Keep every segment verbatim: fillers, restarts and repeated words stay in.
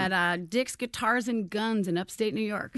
at uh, Dick's Guitars and Guns in upstate New York.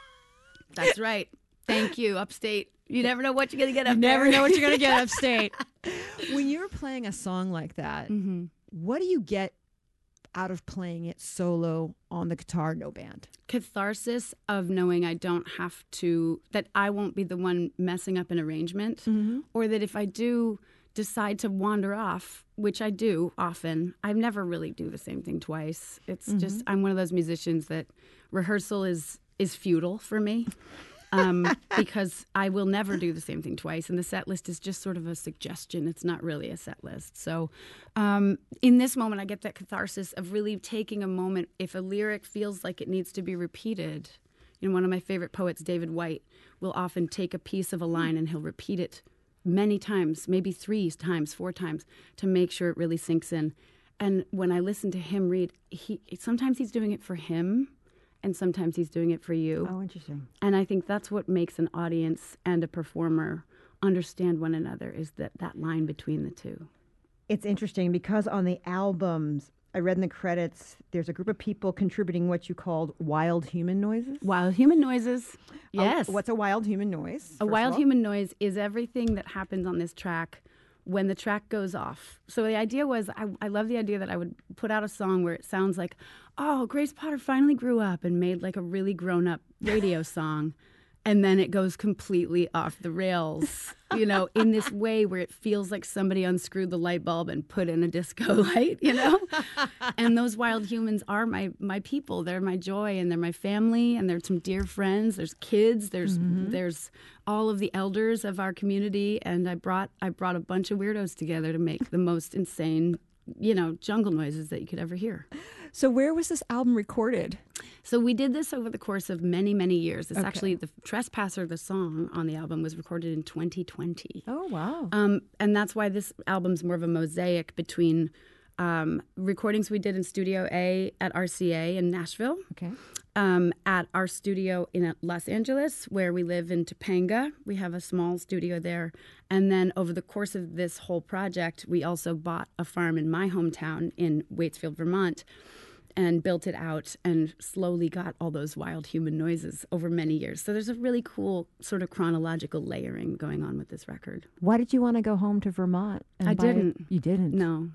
That's right. Thank you, upstate. You never know what you're going to get up you there. never know what you're going to get upstate. When you're playing a song like that, Mm-hmm. what do you get out of playing it solo on the guitar, no band? Catharsis of knowing I don't have to, that I won't be the one messing up an arrangement, Mm-hmm. or that if I do decide to wander off, which I do often, I never really do the same thing twice. It's Mm-hmm. just, I'm one of those musicians that rehearsal is is futile for me. Um, because I will never do the same thing twice. And the set list is just sort of a suggestion. It's not really a set list. So um, in this moment, I get that catharsis of really taking a moment. If a lyric feels like it needs to be repeated, you know, one of my favorite poets, David White, will often take a piece of a line and he'll repeat it many times, maybe three times, four times, to make sure it really sinks in. And when I listen to him read, he sometimes he's doing it for him, and sometimes he's doing it for you. Oh, interesting. And I think that's what makes an audience and a performer understand one another, is that, that line between the two. It's interesting because on the albums, I read in the credits, there's a group of people contributing what you called wild human noises. Wild human noises. Yes. Oh, what's a wild human noise? A first of wild all? human noise is everything that happens on this track when the track goes off. So the idea was, I, I love the idea that I would put out a song where it sounds like, oh, Grace Potter finally grew up and made like a really grown-up radio song. And then it goes completely off the rails, you know, in this way where it feels like somebody unscrewed the light bulb and put in a disco light, you know? And those wild humans are my my people. They're my joy, and they're my family, and they're some dear friends. There's kids. There's mm-hmm. there's all of the elders of our community. And I brought I brought a bunch of weirdos together to make the most insane, you know, jungle noises that you could ever hear. So where was this album recorded? So we did this over the course of many, many years. It's Okay. actually, the Trespasser, the song on the album, was recorded in twenty twenty. Oh, wow. Um, and that's why this album's more of a mosaic between um, recordings we did in Studio A at R C A in Nashville, Okay. um, at our studio in Los Angeles, where we live in Topanga. We have a small studio there. And then over the course of this whole project, we also bought a farm in my hometown in Waitsfield, Vermont, and built it out and slowly got all those wild human noises over many years. So there's a really cool sort of chronological layering going on with this record. Why did you want to go home to Vermont? and I buy- didn't. You didn't? No.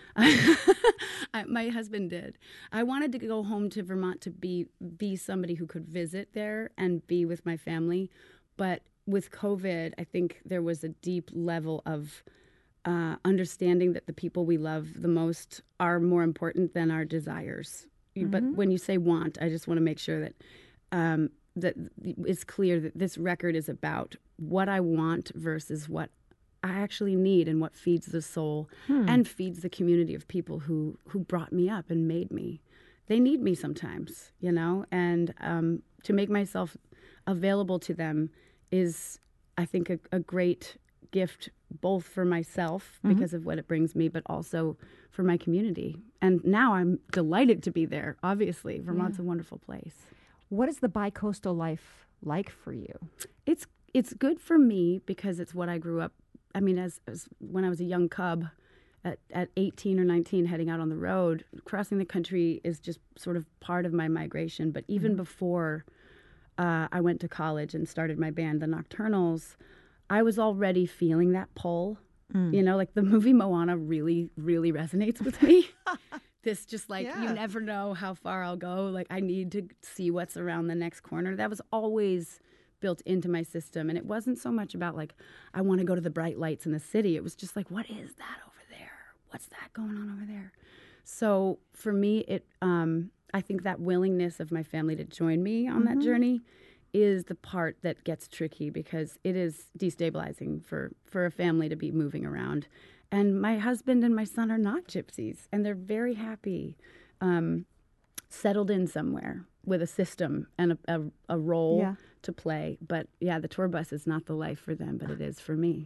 I, my husband did. I wanted to go home to Vermont to be be somebody who could visit there and be with my family. But with COVID, I think there was a deep level of uh, understanding that the people we love the most are more important than our desires. Mm-hmm. But when you say want, I just want to make sure that um, that it's clear that this record is about what I want versus what I actually need, and what feeds the soul Hmm. and feeds the community of people who, who brought me up and made me. They need me sometimes, you know, and um, to make myself available to them is, I think, a, a great gift, both for myself Mm-hmm. because of what it brings me, but also for my community. And now I'm delighted to be there, obviously. Vermont's a wonderful place. What is the bicoastal life like for you? It's it's good for me because it's what I grew up. I mean, as, as when I was a young cub, at, at eighteen or nineteen, heading out on the road, crossing the country is just sort of part of my migration. But even Mm-hmm. before uh, I went to college and started my band, the Nocturnals, I was already feeling that pull. Mm. You know, like the movie Moana really, really resonates with me. This just like, Yeah. you never know how far I'll go. Like, I need to see what's around the next corner. That was always built into my system. And it wasn't so much about like, I want to go to the bright lights in the city. It was just like, what is that over there? What's that going on over there? So for me, it um, I think that willingness of my family to join me on that journey is the part that gets tricky, because it is destabilizing for, for a family to be moving around. And my husband and my son are not gypsies, and they're very happy, um, settled in somewhere with a system and a, a, a role Yeah. to play. But yeah, the tour bus is not the life for them, but it is for me.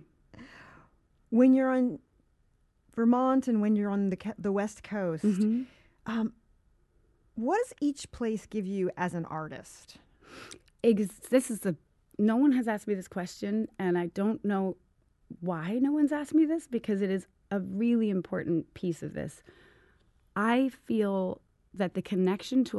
When you're on Vermont and when you're on the ca- the West Coast, Mm-hmm. um, what does each place give you as an artist? Ex- this is the no one has asked me this question, and I don't know why no one's asked me this, because it is a really important piece of this. I feel that the connection to